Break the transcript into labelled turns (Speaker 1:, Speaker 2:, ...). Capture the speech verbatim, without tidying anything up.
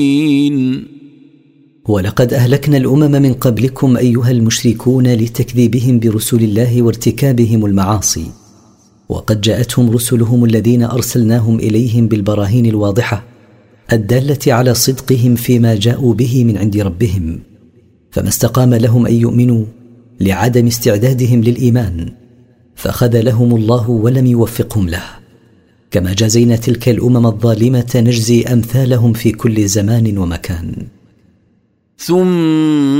Speaker 1: ولقد أهلكنا الأمم من قبلكم أيها المشركون لتكذيبهم برسل الله وارتكابهم المعاصي، وقد جاءتهم رسلهم الذين أرسلناهم إليهم بالبراهين الواضحة الدالة على صدقهم فيما جاءوا به من عند ربهم، فما استقام لهم أن يؤمنوا لعدم استعدادهم للإيمان، فخذلهم الله ولم يوفقهم له. كما جازينا تلك الأمم الظالمة نجزي أمثالهم في كل زمان ومكان.
Speaker 2: ثم